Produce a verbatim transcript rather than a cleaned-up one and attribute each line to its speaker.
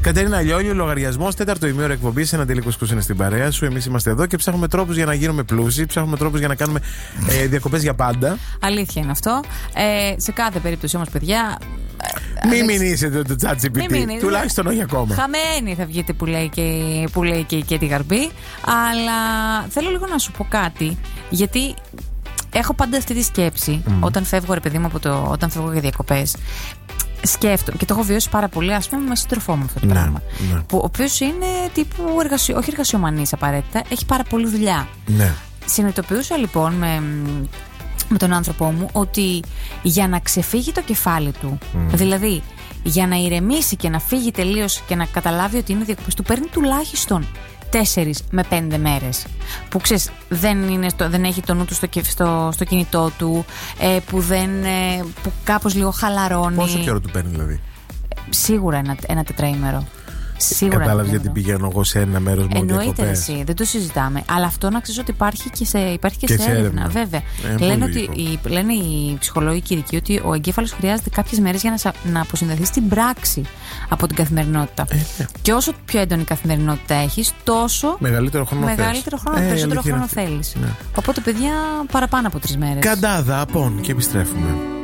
Speaker 1: Κατερίνα Λιόλιου, λογαριασμός, τέταρτο ημίωρο εκπομπής. Ένα τελικό σκούς είναι στην παρέα σου. Εμείς είμαστε εδώ και ψάχνουμε τρόπους για να γίνουμε πλούσιοι. Ψάχνουμε τρόπους για να κάνουμε ε, διακοπές για πάντα.
Speaker 2: Αλήθεια είναι αυτό. Ε, σε κάθε περίπτωση όμως, παιδιά.
Speaker 1: Μην μηνύσετε το ChatGPT. Τουλάχιστον όχι ακόμα.
Speaker 2: Χαμένη θα βγείτε που λέει και, που λέει και, και τη Γαρμπή. Αλλά θέλω λίγο να σου πω κάτι. Γιατί έχω πάντα αυτή τη σκέψη mm. όταν φεύγω, ρε παιδί μου, από το, όταν φεύγω για διακοπές. Σκέφτομαι και το έχω βιώσει πάρα πολύ, ας πούμε, με σύντροφό μου αυτό το ναι, πράγμα. Ναι. Που, ο οποίος είναι τύπου εργασιο, όχι εργασιομανής απαραίτητα, έχει πάρα πολλή δουλειά.
Speaker 1: Ναι.
Speaker 2: Συνειδητοποιούσα λοιπόν με, με τον άνθρωπό μου ότι για να ξεφύγει το κεφάλι του, mm. δηλαδή για να ηρεμήσει και να φύγει τελείως και να καταλάβει ότι είναι διακοπές, του παίρνει τουλάχιστον τέσσερις με πέντε μέρες. Που ξέρεις, δεν, είναι στο, δεν έχει το νου του στο, στο, στο κινητό του, ε, που, δεν, ε, που κάπως λίγο χαλαρώνει.
Speaker 1: Πόσο καιρό του παίρνει δηλαδή?
Speaker 2: Σίγουρα ένα, ένα τετραήμερο. Σίγουρα.
Speaker 1: Κατάλαβες γιατί πηγαίνω εγώ σε ένα μέρος μόνο διακοπές?
Speaker 2: Εννοείται εσύ, δεν το συζητάμε. Αλλά αυτό να ξέρεις ότι υπάρχει και σε, υπάρχει και
Speaker 1: και
Speaker 2: σε,
Speaker 1: σε
Speaker 2: έρευνα,
Speaker 1: έρευνα.
Speaker 2: βέβαια.
Speaker 1: Ε,
Speaker 2: λένε, ότι, οι, λένε οι ψυχολόγοι και οι ειδικοί ότι ο εγκέφαλος χρειάζεται κάποιες μέρες για να, να αποσυνδεθεί στην πράξη από την καθημερινότητα. Ε, ναι. Και όσο πιο έντονη καθημερινότητα έχεις, τόσο
Speaker 1: μεγαλύτερο χρόνο
Speaker 2: μεγαλύτερο χρόνο,
Speaker 1: ε,
Speaker 2: περισσότερο χρόνο θέλεις. Ναι. Οπότε, παιδιά, παραπάνω από τρεις μέρες.
Speaker 1: Καντάδα, απόν, και επιστρέφουμε.